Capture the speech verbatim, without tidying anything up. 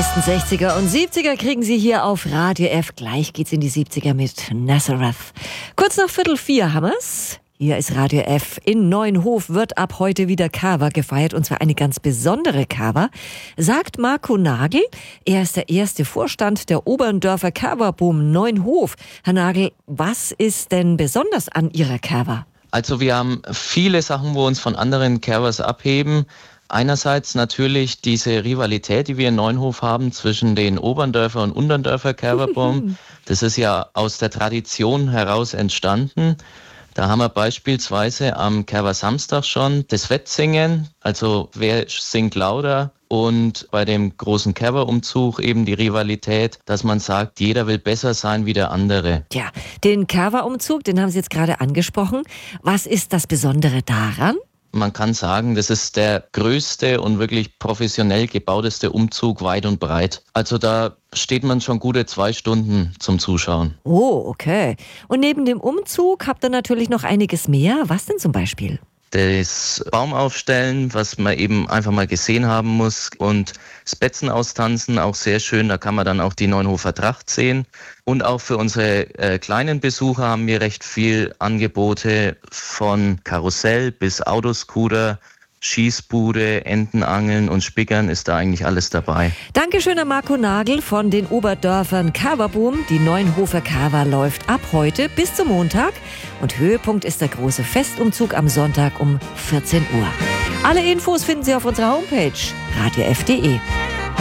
besten sechziger und siebziger kriegen Sie hier auf Radio F. Gleich geht's in die siebziger mit Nazareth. Kurz nach Viertel vier haben wir's. Hier ist Radio F. In Neuenhof wird ab heute wieder Carver gefeiert, und zwar eine ganz besondere Carver, sagt Marco Nagel. Er ist der erste Vorstand der Oberndörfer Carverboom Neuenhof. Herr Nagel, was ist denn besonders an Ihrer Carver? Also wir haben viele Sachen, wo uns von anderen Carvers abheben. Einerseits natürlich diese Rivalität, die wir in Neuenhof haben zwischen den Oberndörfer und Unterndörfer Carverboom. Das ist ja aus der Tradition heraus entstanden. Da haben wir beispielsweise am Carver Samstag schon das Wettsingen, also wer singt lauter, und bei dem großen Carver-Umzug eben die Rivalität, dass man sagt, jeder will besser sein wie der andere. Tja, den Carver-Umzug, den haben Sie jetzt gerade angesprochen. Was ist das Besondere daran? Man kann sagen, das ist der größte und wirklich professionell gebauteste Umzug weit und breit. Also da steht man schon gute zwei Stunden zum Zuschauen. Oh, okay. Und neben dem Umzug habt ihr natürlich noch einiges mehr. Was denn zum Beispiel? Das Baumaufstellen, was man eben einfach mal gesehen haben muss, und das Betzen austanzen, auch sehr schön. Da kann man dann auch die Neuenhofer Tracht sehen. Und auch für unsere äh, kleinen Besucher haben wir recht viel Angebote, von Karussell bis Autoscooter, Schießbude, Entenangeln und Spickern ist da eigentlich alles dabei. Dankeschön an Marco Nagel von den Oberdörfern Carverboom. Die Neuenhofer Carver läuft ab heute bis zum Montag. Und Höhepunkt ist der große Festumzug am Sonntag um vierzehn Uhr. Alle Infos finden Sie auf unserer Homepage radio f punkt de.